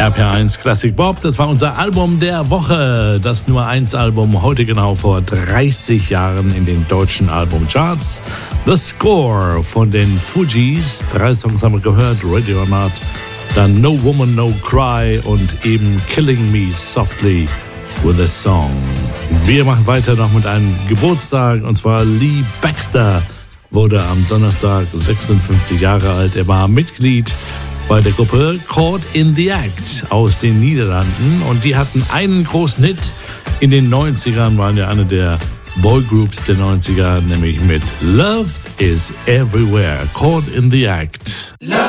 RPR1 Classic Bob, das war unser Album der Woche. Das Nummer 1 Album, heute genau vor 30 Jahren in den deutschen Albumcharts. The Score von den Fugees. 3 Songs haben wir gehört, Ready or Not. Dann No Woman, No Cry und eben Killing Me Softly with a Song. Wir machen weiter noch mit einem Geburtstag, und zwar Lee Baxter wurde am Donnerstag 56 Jahre alt. Er war Mitglied bei der Gruppe Caught in the Act aus den Niederlanden, und die hatten einen großen Hit in den 90ern, waren ja eine der Boygroups der 90er, nämlich mit Love is Everywhere. Caught in the Act.